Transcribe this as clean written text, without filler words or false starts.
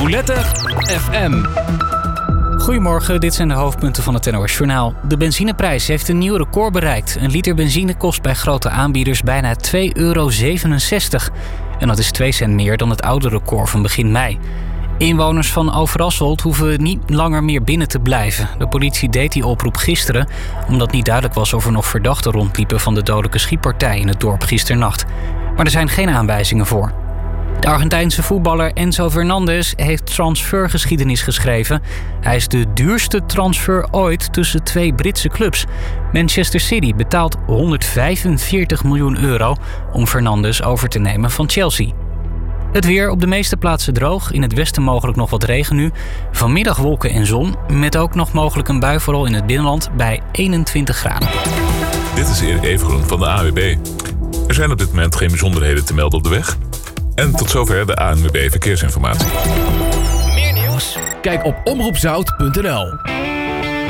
Boulette FM. Goedemorgen, dit zijn de hoofdpunten van het NOS Journaal. De benzineprijs heeft een nieuw record bereikt. Een liter benzine kost bij grote aanbieders bijna €2,67. En dat is 2 cent meer dan het oude record van begin mei. Inwoners van Overasselt hoeven niet langer meer binnen te blijven. De politie deed die oproep gisteren, omdat niet duidelijk was of er nog verdachten rondliepen van de dodelijke schietpartij in het dorp gisternacht. Maar er zijn geen aanwijzingen voor. De Argentijnse voetballer Enzo Fernandez heeft transfergeschiedenis geschreven. Hij is de duurste transfer ooit tussen 2 Britse clubs. Manchester City betaalt €145 miljoen om Fernandes over te nemen van Chelsea. Het weer op de meeste plaatsen droog. In het westen mogelijk nog wat regen nu. Vanmiddag wolken en zon. Met ook nog mogelijk een bui, vooral in het binnenland, bij 21 graden. Dit is Erik Evengroen van de ANWB. Er zijn op dit moment geen bijzonderheden te melden op de weg. En tot zover de ANWB Verkeersinformatie. Meer nieuws? Kijk op omroepzout.nl.